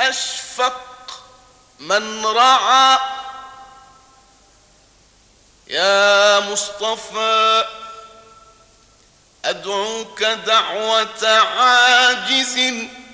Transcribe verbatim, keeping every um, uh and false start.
أشفق من رعى. يا مصطفى أدعوك دعوة عاجز